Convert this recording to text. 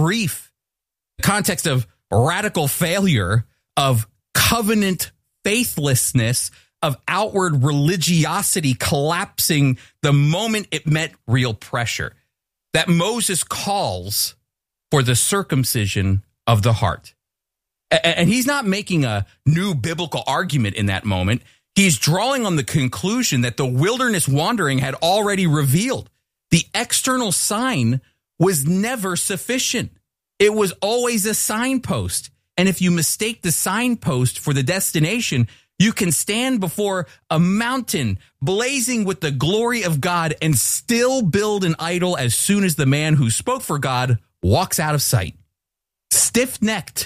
grief, the context of radical failure, of covenant faithlessness, of outward religiosity collapsing the moment it met real pressure, that Moses calls for the circumcision of the heart. And he's not making a new biblical argument in that moment. He's drawing on the conclusion that the wilderness wandering had already revealed. The external sign was never sufficient. It was always a signpost. And if you mistake the signpost for the destination, you can stand before a mountain blazing with the glory of God and still build an idol as soon as the man who spoke for God walks out of sight. Stiff-necked,